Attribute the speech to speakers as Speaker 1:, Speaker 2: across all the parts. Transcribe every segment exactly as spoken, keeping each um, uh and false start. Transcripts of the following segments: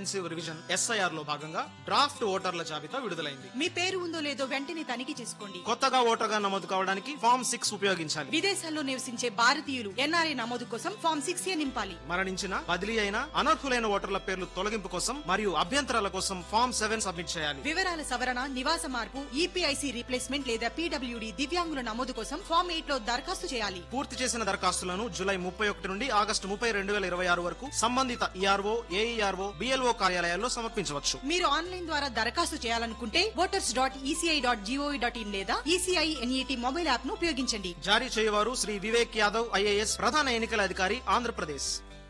Speaker 1: Intensive revision SIR లో భాగంగా draft ఓటర్ల జాబితా విడుదలైంది.
Speaker 2: మీ పేరు ఉందో లేదో వెంటనే తనిఖీ చేసుకోండి.
Speaker 1: కొత్తగా ఓటర్గా నమోదు కావడానికి ఫామ్ సిక్స్ ఉపయోగించాలి.
Speaker 2: విదేశాల్లో నివసించే భారతీయులు ఎన్ఆర్ఐ నమోదు కోసం ఫామ్ సిక్స్ ఏ నింపాలి.
Speaker 1: మరణించిన, బదిలీ అయిన అనర్హులైన ఓటర్ల పేర్లు తొలగింపు కోసం మరియు అభ్యంతరాల కోసం ఫామ్ సెవెన్ సబ్మిట్ చేయాలి.
Speaker 2: వివరాల సవరణ, నివాస మార్పు, ఈపీఐసి రీప్లేస్మెంట్ లేదా పీడబ్ల్యూడీ దివ్యాంగుల నమోదు కోసం ఫామ్ ఎయిట్ లో దరఖాస్తు చేయాలి.
Speaker 1: పూర్తి చేసిన దరఖాస్తులను జూలై ముప్పై ఒకటి నుండి ఆగస్టు ముప్పై రెండు వేల ఇరవై ఆరు వరకు సంబంధిత ఈఆర్ఓ, ఏఈఆర్ఓ, బిఎల్ఓ కార్యాలయాల్లో సమర్పించవచ్చు.
Speaker 2: మీరు ఆన్లైన్ ద్వారా దరఖాస్తు చేయాలనుకుంటే voters dot ECI dot GOV dot in లేదా ఈసీఐ ఎన్ఈటీ మొబైల్ యాప్ ను ఉపయోగించండి.
Speaker 1: జారీ చేయవారు శ్రీ వివేక్ యాదవ్, ఐఏఎస్, ప్రధాన ఎన్నికల అధికారి, ఆంధ్రప్రదేశ్.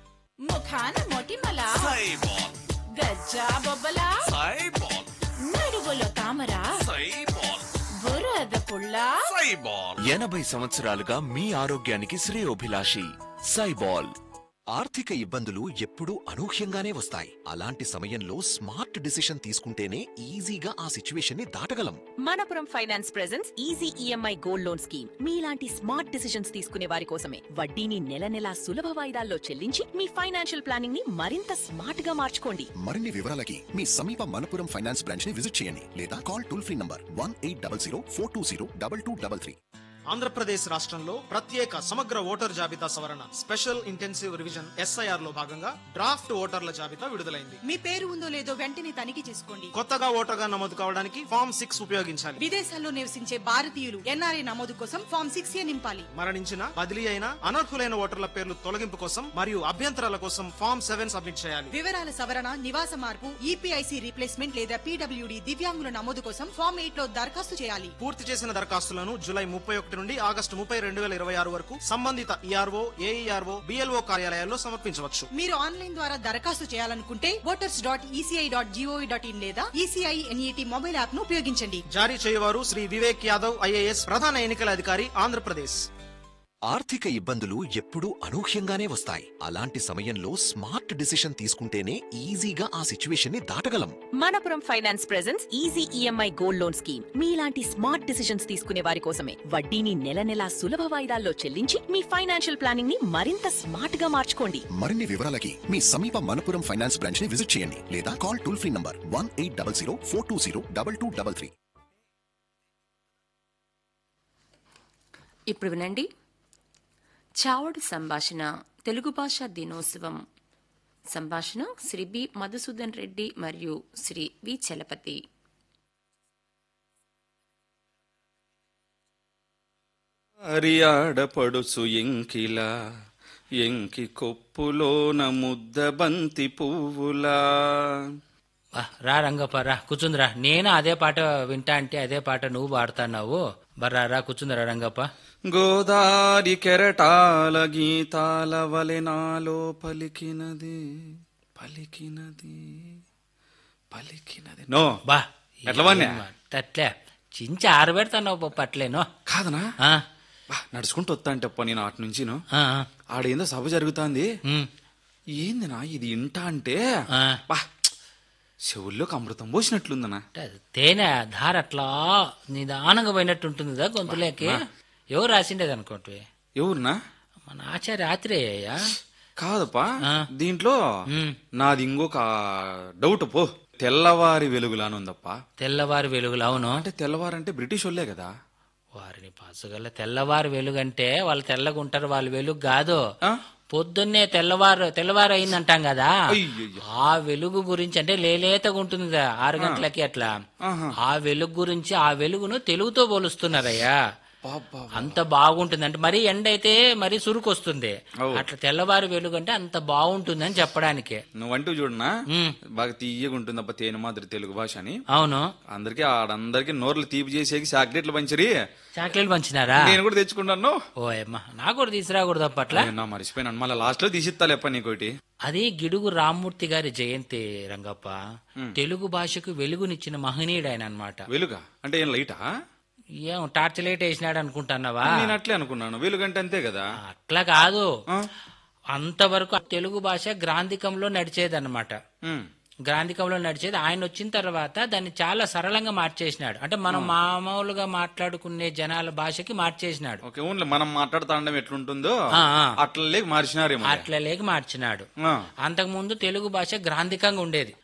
Speaker 3: ముఖాన మొటిమల
Speaker 4: సైబాల్,
Speaker 3: గజ్జా బొబ్బల
Speaker 4: సైబాల్,
Speaker 3: నడువులో తామర
Speaker 4: సైబాల్,
Speaker 3: బురద పుల్ల
Speaker 4: సైబాల్. ఎనభై సంవత్సరాలుగా మీ ఆరోగ్యానికి శ్రేయోభిలాషి సైబాల్.
Speaker 5: ఆర్థిక ఇబ్బందులు ఎప్పుడూ అనూహ్యంగానే వస్తాయి. అలాంటి సమయంలో స్మార్ట్ డిసిషన్ తీసుకుంటేనే ఈజీగా ఆ సిచ్యువేషన్ ని దాటగలం.
Speaker 6: Manappuram finance presents easy EMI gold loan scheme. మీలాంటి స్మార్ట్ డిసిషన్స్ తీసుకునే వారి కోసమే. వడ్డీని నెల నెలా సులభ వాయిదాల్లో చెల్లించి మీ ఫైనాన్షియల్ ప్లానింగ్ ని మరింత స్మార్ట్ గా మార్చుకోండి.
Speaker 5: మరిన్ని వివరాలకి మీ సమీప మనపురం ఫైనాన్స్ బ్రాంచ్ ని విజిట్ చేయండి లేదా call toll free number one eight double zero four two zero double two double three.
Speaker 1: Andhra Pradesh రాష్ట్రంలో ప్రత్యేక సమగ్ర ఓటర్ జాబితా సవరణ స్పెషల్ ఇంటెన్సివ్ రివిజన్ ఎస్ఐఆర్ లో భాగంగా డ్రాఫ్ట్ ఓటర్ల జాబితా విడుదలైంది.
Speaker 2: మీ పేరు ఉందో లేదో వెంటనే తనిఖీ చేసుకోండి.
Speaker 1: కొత్తగా ఓటర్గా నమోదు కావడానికి ఫామ్ సిక్స్ ఉపయోగించాలి.
Speaker 2: విదేశాల్లో నివసించే భారతీయులు ఎన్ఆర్ఐ నమోదు కోసం ఫామ్ సిక్స్ ఏ నింపాలి.
Speaker 1: మరణించిన, బదిలీ అయిన అనర్హులైన ఓటర్ల పేర్లు తొలగింపు కోసం మరియు అభ్యంతరాల కోసం ఫామ్ సెవెన్ సబ్మిట్ చేయాలి.
Speaker 2: వివరాల సవరణ, నివాస మార్పు, ఈపీఐసి రీప్లేస్మెంట్ లేదా పీడబ్ల్యూడీ దివ్యాంగుల నమోదు కోసం ఫామ్ ఎయిట్ లో దరఖాస్తు చేయాలి.
Speaker 1: పూర్తి చేసిన దరఖాస్తులను జూలై ముప్పై ఒకటి నుండి ఆగస్టు ముప్పై రెండు వేల ఇరవై ఆరు వరకు సంబంధిత ఈఆర్ఓ, ఏఈఆర్ఓ, బిఎల్ఓ కార్యాలయాల్లో సమర్పించవచ్చు.
Speaker 2: మీరు ఆన్లైన్ ద్వారా దరఖాస్తు చేయాలనుకుంటే voters dot ECI dot GOV dot in లేదా ఈసీఐ ఎన్ఈటీ మొబైల్ యాప్ ను ఉపయోగించండి.
Speaker 1: జారీ చేయవారు శ్రీ వివేక్ యాదవ్, ఐఏఎస్, ప్రధాన ఎన్నికల అధికారి, ఆంధ్రప్రదేశ్.
Speaker 5: ఆర్థిక ఇబ్బందులు ఎప్పుడూ అనూహ్యంగానే వస్తాయి. అలాంటి సమయంలో స్మార్ట్ డిసిషన్ తీసుకుంటేనే ఈజీగా ఆ సిచ్యువేషన్ ని దాటగలం.
Speaker 6: Manappuram finance presents easy EMI gold loan scheme. మీలాంటి స్మార్ట్ డిసిషన్స్ తీసుకునే వారి కోసమే. వడ్డీని నెల నెలా సులభ వాయిదాల్లో చెల్లించి మీ ఫైనాన్షియల్ ప్లానింగ్ ని మరింత స్మార్ట్ గా మార్చుకోండి.
Speaker 5: మరిన్ని వివరాలకి మీ సమీప మనపురం ఫైనాన్స్ బ్రాంచ్ ని విజిట్ చేయండి లేదా call toll free number one eight double zero four two zero double two double three.
Speaker 6: ఇప్పుడు వినండి చావడు సంభాషణ తెలుగు భాషా దినోత్సవం. సంభాషణ శ్రీ బి మధుసూదన్ రెడ్డి మరియు శ్రీ వి చలపతి.
Speaker 7: అరియాడపడుచు ఎంకిలా ఎంకి కొప్పులోన ముద్ద బంతి పువ్వులా.
Speaker 8: రా రంగప్ప రా కూర్చుందిరా. నేను అదే పాట వింటా అంటే అదే పాట నువ్వు పాడుతున్నావు. బర్రా రా కూర్చుందిరా రంగప్ప.
Speaker 7: గోదారి కెరటాల గీతాల వలె నాలో పలికినది పలికినది పలికినది. నో
Speaker 8: బా
Speaker 7: ఎట్లా వాణ్ణా?
Speaker 8: అట్లే చించి ఆరబెడతావు పప్పు అట్లేనో
Speaker 7: కాదనా.
Speaker 8: ఆ,
Speaker 7: బా నడుచుకుంటూ వస్తా అంటే అప్ప నేను అటు నుంచి
Speaker 8: ఆ,
Speaker 7: ఆడేందో సభ జరుగుతాంది.
Speaker 8: ఉమ్,
Speaker 7: ఏందినా ఇది ఇంటా అంటే
Speaker 8: ఆ.
Speaker 7: బా చెవుల్లోకి అమృతం పోసినట్లుందనా.
Speaker 8: తేనె ధార అట్లా నిదానంగా పోయినట్టు ఉంటుందిదా గొంతులేకి. ఎవరు రాసిండేది అనుకోండి?
Speaker 7: ఎవరునా?
Speaker 8: మన ఆచార్య ఆత్రేయ.
Speaker 7: కాదప్పా
Speaker 8: ఆ.
Speaker 7: దీంట్లో
Speaker 8: ఉమ్.
Speaker 7: నాది ఇంకొక డౌట్ పో. తెల్లవారి వెలుగులానుందప్ప.
Speaker 8: తెల్లవారి వెలుగులు. అవును.
Speaker 7: అంటే తెల్లవారంటే బ్రిటిష్ వాళ్ళే కదా.
Speaker 8: వారిని పాసుగల తెల్లవారు వెలుగంటే వాళ్ళు తెల్లగా ఉంటారు, వాళ్ళు వెలుగు కాదు.
Speaker 7: ఆ?
Speaker 8: పొద్దున్నే తెల్లవారు తెల్లవారు అయిందంటాం కదా,
Speaker 7: అయ్యయ్యో.
Speaker 8: ఆ వెలుగు గురించి అంటే లేలేతగా ఉంటుంది కదా ఆరు గంటలకి అట్లా.
Speaker 7: ఆహా.
Speaker 8: ఆ వెలుగు గురించి ఆ వెలుగును తెలుగుతో పోలుస్తున్నారయ్యా.
Speaker 7: బాబా.
Speaker 8: అంత బాగుంటుంది అంటే మరి ఎండ అయితే మరి సురుకు వస్తుంది.
Speaker 7: అవు.
Speaker 8: అట్లా తెల్లవారు వెలుగు అంటే అంత బాగుంటుంది అని చెప్పడానికి.
Speaker 7: నువ్వంటూ చూడనా
Speaker 8: ఉమ్.
Speaker 7: బాగా తీయగా ఉంటుందప్ప తేనె మాదిరి తెలుగు భాష అని.
Speaker 8: అవును.
Speaker 7: అందరికి ఆడందరికి నోర్లు తీపి చేసేకి చాక్లెట్లు పంచరి.
Speaker 8: చాక్లెట్ పంచినారా?
Speaker 7: నేను కూడా తెచ్చుకుంటాను.
Speaker 8: ఓ అమ్మా నాకు కూడా తీసుకురాకూడదు అప్పట్లా.
Speaker 7: నా మర్చిపోయినాను. మళ్ళీ లాస్ట్ లో తీసిత్తాలేప్ప నీకోటి.
Speaker 8: అది గిడుగు రామ్మూర్తి గారి జయంతి రంగప్ప. తెలుగు భాషకు వెలుగునిచ్చిన మహనీయుడు ఆయన అన్నమాట.
Speaker 7: వెలుగా అంటే ఏం లైటా?
Speaker 8: ఏం టార్చ్ లైట్ వేసినాడు అనుకుంటున్నావా?
Speaker 7: నేను అట్లే అనుకున్నాను. వెలుగంటే అంతే కదా.
Speaker 8: అట్లా కాదు.
Speaker 7: ఆ?
Speaker 8: అంతవరకు తెలుగు భాష గ్రాంధికంలో నడిచేది అనమాట.
Speaker 7: ఉమ్.
Speaker 8: గ్రాంధికంలో నడిచేది. ఆయన వచ్చిన తర్వాత దాన్ని చాలా సరళంగా మార్చేసినాడు. అంటే మనం మామూలుగా మాట్లాడుకునే జనాల భాషకి మార్చేసినాడు.
Speaker 7: ఓకే, ఓన్లీ మనం మాట్లాడుతాండం ఎట్లుంటుందో
Speaker 8: ఆ, ఆ.
Speaker 7: అట్లా లేక మార్చినారేమో.
Speaker 8: అట్లా లేక మార్చినాడు.
Speaker 7: ఆ.
Speaker 8: అంతకు ముందు తెలుగు భాష గ్రాంధికంగా ఉండేది.